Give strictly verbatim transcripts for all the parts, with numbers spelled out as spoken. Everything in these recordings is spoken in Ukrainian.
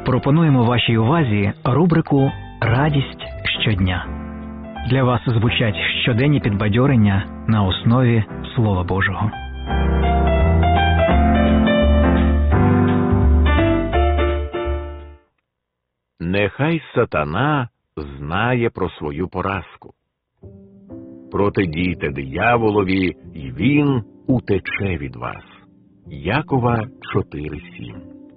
Пропонуємо вашій увазі рубрику «Радість щодня». Для вас звучать щоденні підбадьорення на основі Слова Божого. Нехай сатана знає про свою поразку. Протидійте дияволові, і він утече від вас. Якова чотири сім.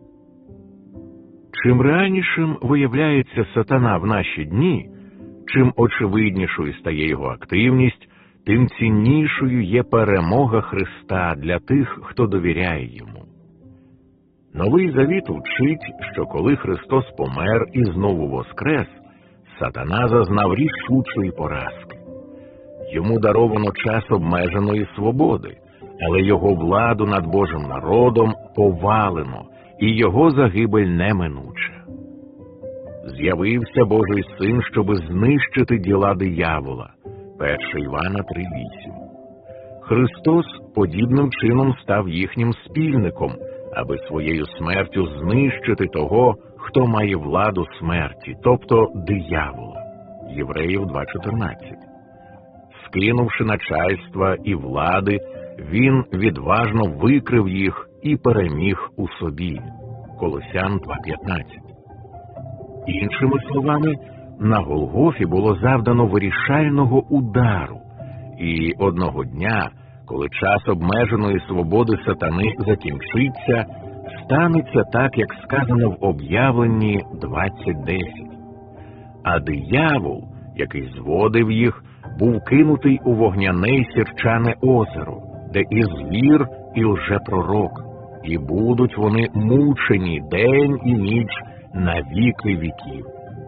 Чим реальнішим виявляється сатана в наші дні, чим очевиднішою стає його активність, тим ціннішою є перемога Христа для тих, хто довіряє йому. Новий Завіт вчить, що коли Христос помер і знову воскрес, сатана зазнав рішучої поразки. Йому даровано час обмеженої свободи, але його владу над Божим народом повалено, і його загибель неминуча. З'явився Божий Син, щоби знищити діла диявола. перше Івана три вісім. Христос подібним чином став їхнім спільником, аби своєю смертю знищити того, хто має владу смерті, тобто диявола. Євреїв два чотирнадцять. Скинувши начальства і влади, він відважно викрив їх і переміг у собі. Колосян два п'ятнадцять. Іншими словами, на Голгофі було завдано вирішального удару, і одного дня, коли час обмеженої свободи сатани закінчиться, станеться так, як сказано в об'явленні двадцять десять. А диявол, який зводив їх, був кинутий у вогняне й сірчане озеро, де і звір, і лжепророк, і будуть вони мучені день і ніч на віки віків.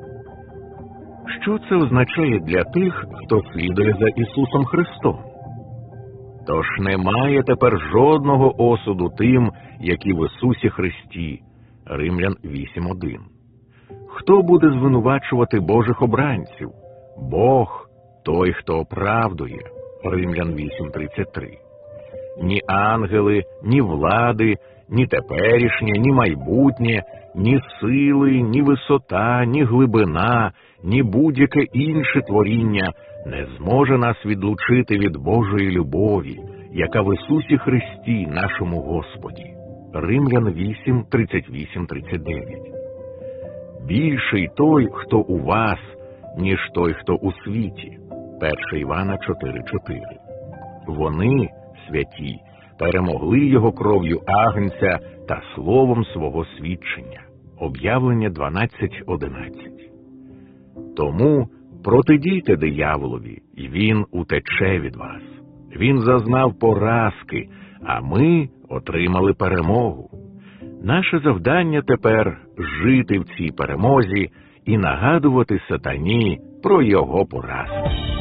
Що це означає для тих, хто слідує за Ісусом Христом? Тож немає тепер жодного осуду тим, які в Ісусі Христі. Римлян вісім один. Хто буде звинувачувати Божих обранців? Бог, той, хто оправдує. Римлян вісім тридцять три. Ні ангели, ні влади, ні теперішнє, ні майбутнє, ні сили, ні висота, ні глибина, ні будь-яке інше творіння не зможе нас відлучити від Божої любові, яка в Ісусі Христі, нашому Господі. Римлян вісім тридцять вісім тридцять дев'ять. Більший той, хто у вас, ніж той, хто у світі. перше Івана чотири чотири. Вони, святі, перемогли його кров'ю агнця та словом свого свідчення. Об'явлення дванадцять одинадцять. Тому протидійте дияволові, і він утече від вас. Він зазнав поразки, а ми отримали перемогу. Наше завдання тепер жити в цій перемозі і нагадувати сатані про його поразки.